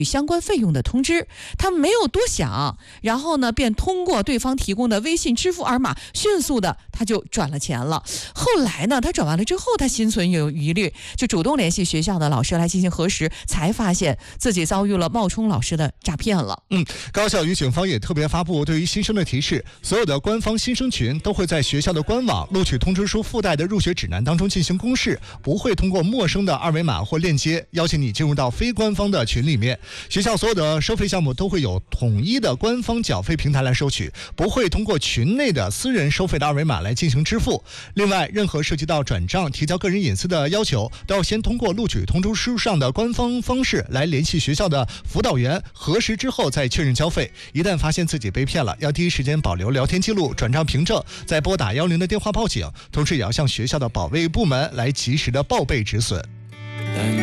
相关费用的通知，他没有多想，然后呢，便通过对方提供的微信支付二维码，迅速的他就转了钱了。后来呢，他转完了之后，他心存有疑虑，就主动联系学校的老师来进行核实，才发现自己遭遇了冒充老师的诈骗了。 高校与警方也特别发布对于新生的提示，所有的官方新生群都会在学校的官网录取通知书附带的入学指南当中进行公示，不会通过陌生的二维码或链接邀请你进入到非官方的群里面。学校所有的收费项目都会有统一的官方缴费平台来收取，不会通过群内的私人收费的二维码来进行支付。另外，任何涉及到转账、提交个人隐私的要求，都要先通过录取通知书上的官方方式来联系学校的辅导员核实之后再确认交费。一旦发现自己被骗了，要第一时间保留聊天记录、转账凭证，再拨打110的电话报警，同时也要向学校的保卫部门来及时的报备止损。